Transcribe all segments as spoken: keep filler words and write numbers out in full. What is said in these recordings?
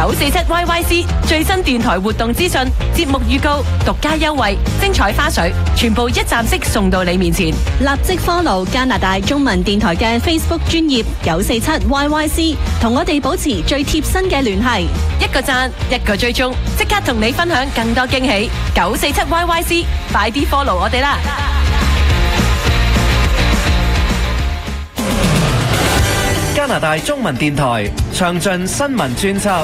九四七 Y Y C 最新電台活動資訊、節目預告、獨家優惠、精彩花絮，全部一站式送到你面前。 立即 follow 加拿大中文電台嘅 Facebook 專頁九四七 Y Y C， 同我哋保持最貼身嘅聯繫。 一個讚，一個追蹤，即刻同你分享更多驚喜。九四七 Y Y C， 快啲 follow 我哋啦！ 加拿大中文電台詳盡新聞專輯。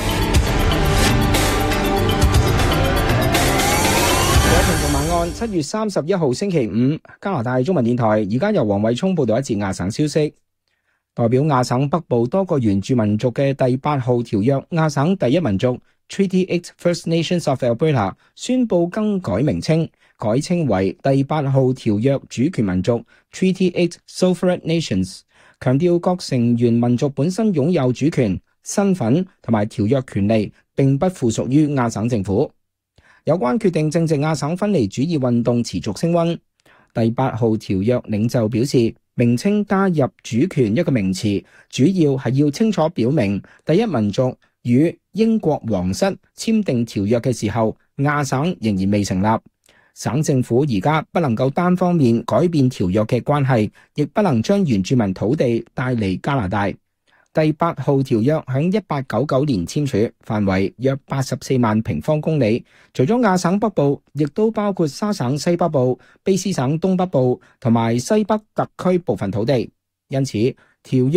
各位聽眾晚安，七月三十一號星期五，加拿大中文電台而家由黃偉聰報道一節亞省消息。代表亞省北部多個原住民族嘅第八號條約亞省第一民族 Treaty Eight First Nations of Alberta 宣布更改名稱，改稱為第八號條約主權民族 Treaty Eight Sovereign Nations， 強調各成員民族本身擁有主權、身份同埋條約權利，並不附屬於亞省政府。有關決定正值亞省分離主義運動持續升溫。第八號條約領袖表示，名稱加入主權一個名詞，主要係要清楚表明第一民族與英國皇室簽訂條約嘅時候，亞省仍然未成立。省政府而家不能夠單方面改變條約嘅關係，亦不能將原住民土地帶嚟加拿大。第八號條約喺一八九九年簽署，範圍約八十四萬平方公里，除咗亞省北部，亦都包括沙省西北部、卑詩省東北部同埋西北特區部分土地。因此，條約